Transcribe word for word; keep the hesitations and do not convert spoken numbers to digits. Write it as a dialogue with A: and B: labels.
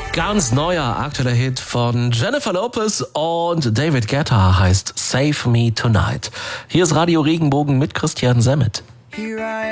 A: Ganz neuer aktueller Hit von Jennifer Lopez und David Guetta heißt Save Me Tonight. Hier ist Radio Regenbogen mit Christian Semmet.